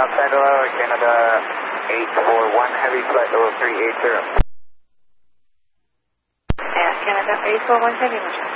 outside level, Canada 841, heavy flight level 380. Canada 841 heavy,